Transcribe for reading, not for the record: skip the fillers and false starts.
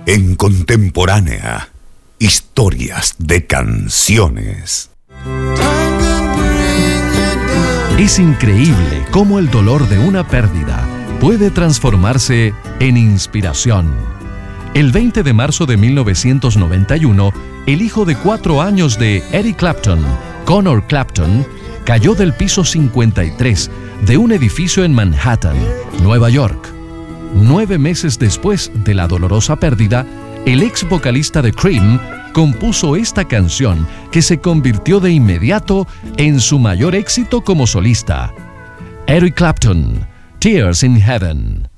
En Contemporánea, historias de canciones. Es increíble cómo el dolor de una pérdida puede transformarse en inspiración. El 20 de marzo de 1991, el hijo de 4 años de Eric Clapton, Connor Clapton, cayó del piso 53 de un edificio en Manhattan, Nueva York. 9 meses después de la dolorosa pérdida, el ex vocalista de Cream compuso esta canción que se convirtió de inmediato en su mayor éxito como solista. Eric Clapton, Tears in Heaven.